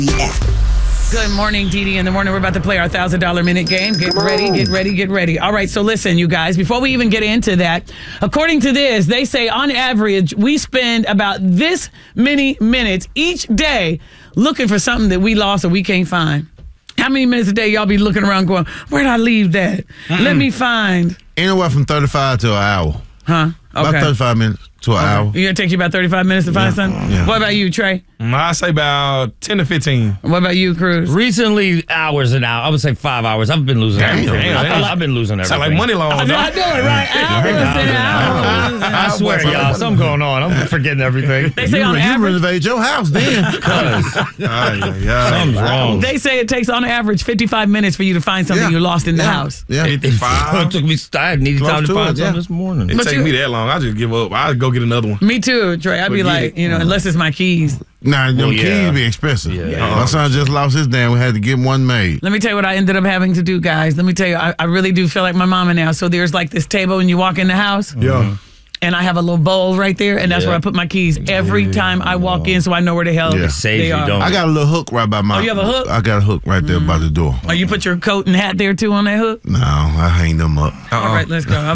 Good morning, Dee Dee. In the morning, we're about to play our $1,000 minute game. Get ready. All right, so listen, you guys, before we even get into that, according to this, they say on average, we spend about this many minutes each day looking for something that we lost or we can't find. How many minutes a day y'all be looking around going, where'd I leave that? Let me find. Anywhere from 35 to an hour. Huh? Okay. About 35 minutes to an hour. You're going to take you about 35 minutes to find something? Yeah. What about you, Trey? I say about 10 to 15. What about you, Cruz? Recently, hours and hours. I would say 5 hours. I've been losing everything. I've been losing everything. Sound like money long. I know it, right? Hours. I swear, y'all, something going on. I'm forgetting everything. They say on You average. renovate your house then. Something's wrong. They say it takes on average 55 minutes for you to find something you lost in the house. Yeah. 55. It took me. I needed Close time to to find it, something this morning. It take me that long. I just give up. I'll go get another one. Me too, Trey. I'd be Forget like, it. unless it's my keys. Nah, them yeah. keys be expensive. Yeah. My son just lost his damn. We had to get one made. Let me tell you what I ended up having to do, guys. Let me tell you, I really do feel like my mama now. So there's like this table when you walk in the house. Yeah. And I have a little bowl right there, and that's where I put my keys every time I walk in, so I know where the hell Yeah. It saves they you, are. don't I got a little hook right by my. Oh, you have a hook? I got a hook right there by the door. Oh, you put your coat and hat there too on that hook? No, I hang them up. All right, let's go.